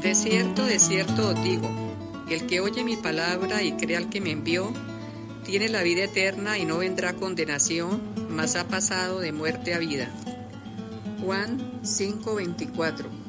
De cierto os digo, el que oye mi palabra y cree al que me envió, tiene la vida eterna y no vendrá condenación, mas ha pasado de muerte a vida. Juan 5:24.